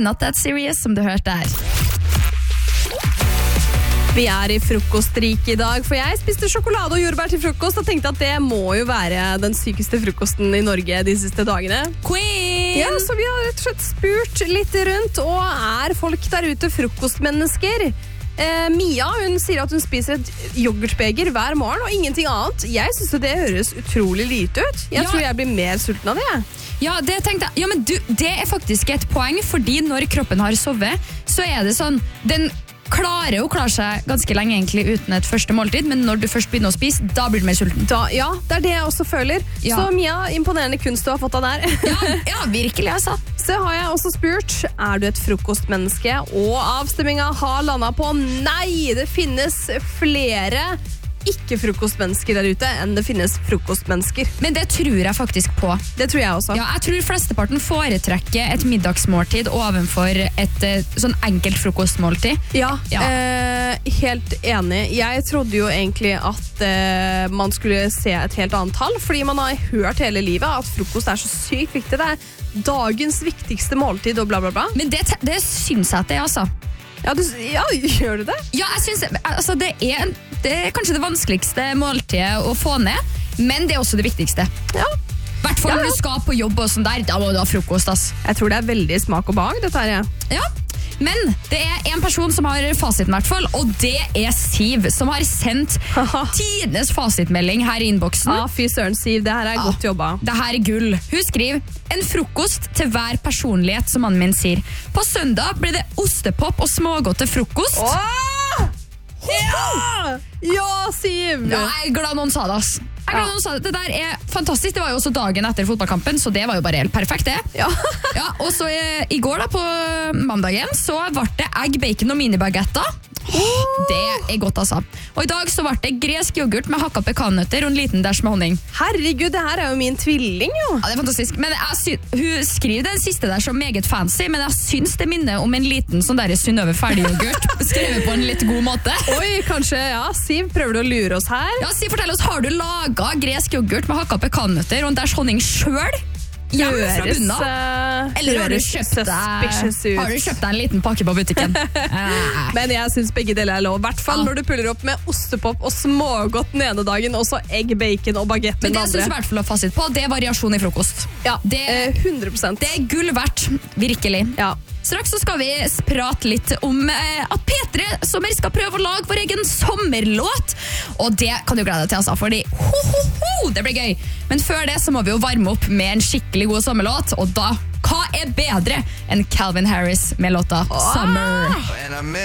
Not That Serious, som du hørte der. Vi I frokostrik I dag, for jeg spiste sjokolade og jordbær til frokost og tenkte at det må jo være den sykeste frokosten I Norge de siste dagene. Queen! Ja, så vi har rett og slett spurt litt rundt, og folk der ute frokostmennesker? Mia, hun sier at hun spiser et yoghurtbeger hver morgen og ingenting annet. Jeg synes det høres utrolig lite ut. Jeg tror jeg blir mer sulten av det. Ja, det tenkte jeg. Ja, men det faktisk et poeng, fordi når kroppen har sovet, så det sånn, den klarer å klare seg ganske lenge egentlig uten et første måltid, men når du først begynner å spise, da blir du mer sulten. Ja, det det jeg også føler. Ja. Så Mia, imponerende kunst du har fått av der. ja, virkelig altså. Så har jeg også spurt, du et frokostmenneske? Og avstemminga har landet på nei, det finnes flere ikke-frokostmennesker der ute enn det finnes frokostmennesker. Men det tror jeg faktisk på. Det tror jeg også. Ja, jeg tror flesteparten foretrekker et middagsmåltid ovenfor et sånn enkelt frokostmåltid. Ja. Helt enig. Jeg trodde jo egentlig at man skulle se et helt annet tall, fordi man har hørt hele livet at frokost så sykt viktig. Det dagens viktigste måltid og bla bla bla. Men det syns jeg at det altså. Ja, gjør du det? Ja, jeg synes altså, det kanskje det vanskeligste måltidet å få ned, men det også det viktigste. Ja. Hvertfall når du skal på jobb og sånn der, da må du ha frokost, ass. Jeg tror det veldig smak og behag, dette her. Ja, men det en person som har fasiten I hvert fall, og det Siv, som har sendt tidenes fasitmelding her I innboksen. Ja, fy søren Siv, det her godt jobba. Det her gull. Hun skriver, en frokost til hver personlighet, som mannen min sier. På søndag ble det ostepop og smågodt til frokost. Ja, Siv! Ja, jeg glad noen sa det, ass. Det der fantastisk. Det var jo også dagen etter fotballkampen, så det var jo bare helt perfekt, det. Ja. Ja, og så I går da, på mandagen, så ble det egg, bacon og minibagetter. Det godt, altså. Og I dag så ble det gresk yoghurt med hakka pekannøtter og en liten dash med honning. Herregud, det her jo min tvilling, jo. Ja, det fantastisk. Men hun skriver den siste der så meget fancy, men jeg synes det minner om en liten sånn der Synnøve ferdig-yoghurt, skrevet på en litt god måte. Oi, kanskje, Siv, prøver du å lure oss her? Ja, Siv, fortell oss, har du laget gresk yoghurt med hakka pekannøtter og en dash honning selv? Eller har du kjøpt deg en liten pakke på butikken? Men jeg synes begge deler lov. I hvert fall når du puller opp med ostepop og smågodt den ene dagen, og så egg, bacon og baguette den andre. Men det jeg synes I hvert fall å fasit på, det variasjon I frokost. Ja, 100%. Det gull verdt, virkelig. Ja. Straks så skal vi prate litt om at P3 Sommer skal prøve å lage vår egen sommerlåt. Og det kan du glede deg til, altså, fordi det blir gøy. Men før det så må vi jo varme opp med en skikkelig god sommerlåt. Og da, hva bedre enn Calvin Harris med låta Summer?